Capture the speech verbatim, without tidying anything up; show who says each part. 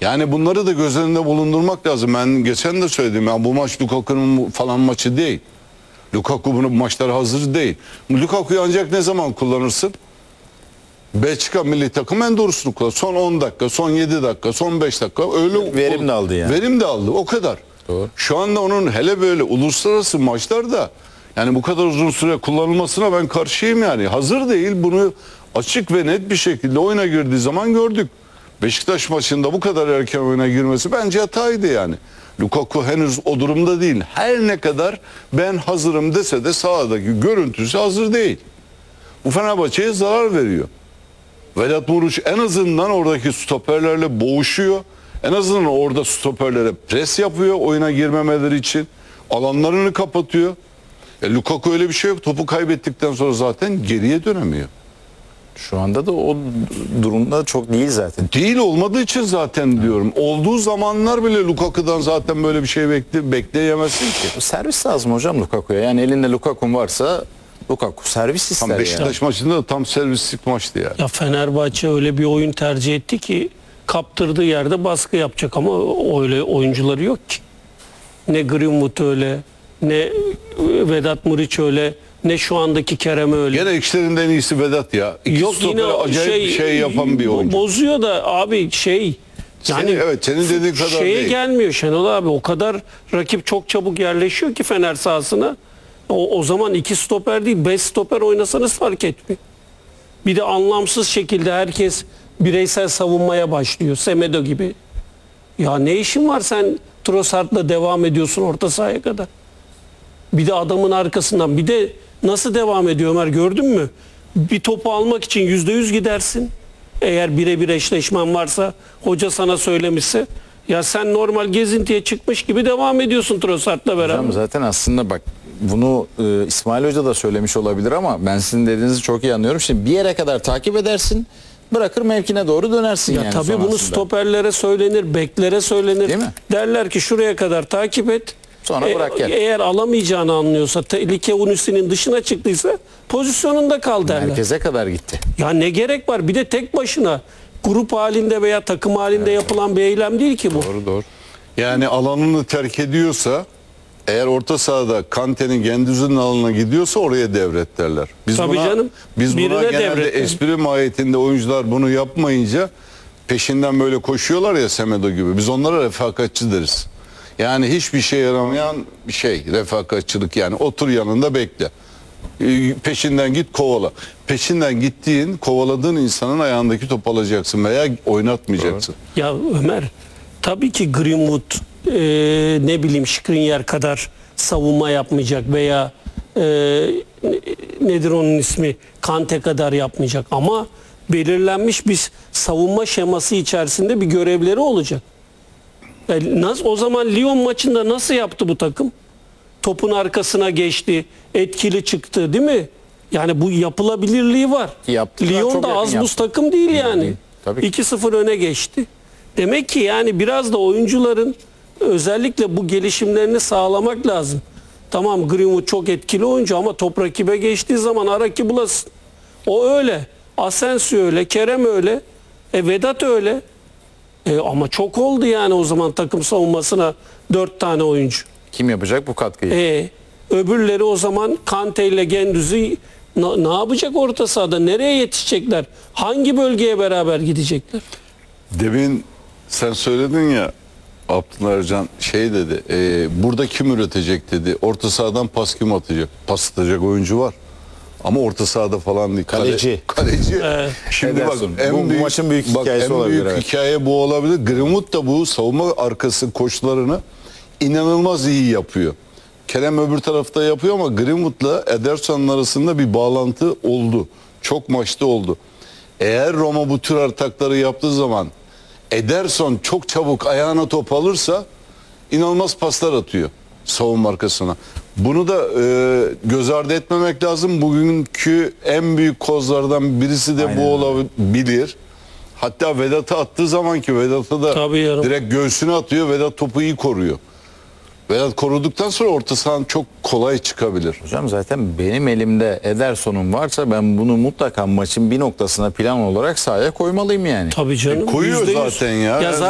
Speaker 1: Yani bunları da göz önünde bulundurmak lazım. Ben geçen de söyledim ya, bu maç Lukaku'nun falan maçı değil. Lukaku bunu maçlara hazır değil. Lukaku'yu ancak ne zaman kullanırsın? Belçika milli takım en doğrusunu kullanır. Son on dakika, son yedi dakika, son beş dakika öyle
Speaker 2: Verim de aldı yani.
Speaker 1: Verim de aldı. O kadar.
Speaker 2: Doğru.
Speaker 1: Şu anda onun hele böyle uluslararası maçlarda yani bu kadar uzun süre kullanılmasına ben karşıyım yani. Hazır değil. Bunu açık ve net bir şekilde oyuna girdiği zaman gördük. Beşiktaş maçında bu kadar erken oyuna girmesi bence hataydı yani. Lukaku henüz o durumda değil. Her ne kadar ben hazırım dese de sahadaki görüntüsü hazır değil. Bu Fenerbahçe'ye zarar veriyor. Vedat Muriç en azından oradaki stoperlerle boğuşuyor. En azından orada stoperlere pres yapıyor oyuna girmemeleri için. Alanlarını kapatıyor. E, Lukaku öyle bir şey yok. Topu kaybettikten sonra zaten geriye dönemiyor.
Speaker 2: Şu anda da o durumda çok değil zaten.
Speaker 1: Değil olmadığı için zaten diyorum. Olduğu zamanlar bile Lukaku'dan zaten böyle bir şey bekle, bekleyemezsin ki.
Speaker 2: Servis lazım hocam Lukaku'ya. Yani elinde Lukaku'm varsa Lukaku servis ister
Speaker 1: Tam Beşiktaş
Speaker 2: yani.
Speaker 1: maçında da tam servislik maçtı yani.
Speaker 3: Ya Fenerbahçe öyle bir oyun tercih etti ki kaptırdığı yerde baskı yapacak ama öyle oyuncuları yok ki. Ne Greenwood öyle, ne Vedat Muriç öyle, ne şu andaki Kerem öyle.
Speaker 1: Gene içlerinden iyisi Vedat ya. İki
Speaker 3: Yok yine
Speaker 1: stopere acayip
Speaker 3: şey,
Speaker 1: bir şey yapan bir oyuncu.
Speaker 3: Bozuyor da abi şey yani
Speaker 1: Senin, evet senin dediğin kadar
Speaker 3: şeye
Speaker 1: değil.
Speaker 3: gelmiyor Şenol abi. O kadar rakip çok çabuk yerleşiyor ki Fener sahasına. O, o zaman iki stoper değil beş stoper oynasanız fark etmiyor. Bir de anlamsız şekilde herkes bireysel savunmaya başlıyor. Semedo gibi. Ya ne işin var sen Trossard'la devam ediyorsun orta sahaya kadar. Bir de adamın arkasından bir de nasıl devam ediyor Ömer gördün mü? Bir topu almak için yüzde yüz gidersin. Eğer birebir eşleşmen varsa hoca sana söylemişse ya sen normal gezintiye çıkmış gibi devam ediyorsun Trossard'la beraber.
Speaker 2: Hocam zaten aslında bak bunu e, İsmail Hoca da söylemiş olabilir ama ben sizin dediğinizi çok iyi anlıyorum. Şimdi bir yere kadar takip edersin, bırakır mevkine doğru dönersin
Speaker 3: Ya
Speaker 2: yani
Speaker 3: tabii bunu
Speaker 2: sonrasında.
Speaker 3: stoperlere söylenir, beklere söylenir.
Speaker 2: Değil mi?
Speaker 3: Derler ki şuraya kadar takip et.
Speaker 2: Sonra
Speaker 3: E,
Speaker 2: bırak gel.
Speaker 3: Eğer alamayacağını anlıyorsa, tehlike unusinin dışına çıktıysa pozisyonunda kal derler.
Speaker 2: Merkeze kadar gitti.
Speaker 3: Ya ne gerek var? Bir de tek başına grup halinde veya takım halinde yapılan bir eylem değil ki bu.
Speaker 2: Doğru doğru.
Speaker 1: Yani alanını terk ediyorsa eğer orta sahada Kante'nin Gendüz'ün alanına gidiyorsa oraya devret derler. Biz
Speaker 3: Tabii
Speaker 1: buna,
Speaker 3: canım.
Speaker 1: Biz buna
Speaker 3: Birine
Speaker 1: genelde
Speaker 3: devret.
Speaker 1: espri mahiyetinde oyuncular bunu yapmayınca peşinden böyle koşuyorlar ya Semedo gibi. Biz onlara refakatçi deriz. Yani hiçbir şey yaramayan bir şey refakatçılık yani otur yanında bekle. Ee, Peşinden git kovala. Peşinden gittiğin kovaladığın insanın ayağındaki topu alacaksın veya oynatmayacaksın.
Speaker 3: Ya Ömer tabii ki Greenwood e, ne bileyim Skriniar kadar savunma yapmayacak veya e, nedir onun ismi Kante kadar yapmayacak ama belirlenmiş bir savunma şeması içerisinde bir görevleri olacak. E, nasıl, o zaman Lyon maçında nasıl yaptı bu takım? Topun arkasına geçti, etkili çıktı değil mi? Yani bu yapılabilirliği var.
Speaker 2: Yaptılar,
Speaker 3: Lyon
Speaker 2: çok
Speaker 3: da
Speaker 2: yakın
Speaker 3: az buz
Speaker 2: yaptı.
Speaker 3: takım değil yani.
Speaker 2: Tabii ki.
Speaker 3: iki sıfır öne geçti. Demek ki yani biraz da oyuncuların özellikle bu gelişimlerini sağlamak lazım. Tamam Greenwood çok etkili oyuncu ama top rakibe geçtiği zaman ara ki bulasın. O öyle. Asensio öyle. Kerem öyle. E Vedat öyle. E ama çok oldu yani o zaman takım savunmasına dört tane oyuncu.
Speaker 2: Kim yapacak bu katkıyı?
Speaker 3: E öbürleri o zaman Kante ile Gendüz'ü na- ne yapacak orta sahada? Nereye yetişecekler? Hangi bölgeye beraber gidecekler?
Speaker 1: Demin sen söyledin ya Abdullah Ercan şey dedi e, burada kim üretecek dedi. Orta sahadan pas kim atacak? Pas atacak oyuncu var. Ama orta sahada falan değil. Kale-
Speaker 2: Kaleci.
Speaker 1: Kaleci.
Speaker 3: Evet.
Speaker 1: Şimdi bak
Speaker 2: Ederson.
Speaker 1: en
Speaker 2: Bu- bu
Speaker 1: büyük,
Speaker 2: maçın büyük
Speaker 1: bak,
Speaker 2: hikayesi
Speaker 1: en
Speaker 2: olabilir,
Speaker 1: büyük
Speaker 2: evet.
Speaker 1: hikaye bu olabilir. Greenwood da bu savunma arkası koşularını inanılmaz iyi yapıyor. Kerem öbür tarafta yapıyor ama Greenwood'la Ederson'un arasında bir bağlantı oldu. Çok maçta oldu. Eğer Roma bu tür atakları yaptığı zaman Ederson çok çabuk ayağına top alırsa inanılmaz paslar atıyor savunma arkasına. Bunu da e, göz ardı etmemek lazım. Bugünkü en büyük kozlardan birisi de
Speaker 2: Aynen
Speaker 1: bu olabilir. Hatta Vedat'a attığı zaman ki Vedat'a da
Speaker 3: Tabii yarım.
Speaker 1: direkt göğsüne atıyor. Vedat topu iyi koruyor. Vedat koruduktan sonra orta sahan çok kolay çıkabilir.
Speaker 2: Hocam zaten benim elimde Ederson'um varsa ben bunu mutlaka maçın bir noktasına plan olarak sahaya koymalıyım yani.
Speaker 3: Tabii canım.
Speaker 1: E, koyuyor
Speaker 3: yüzde yüz.
Speaker 1: zaten ya.
Speaker 3: Ya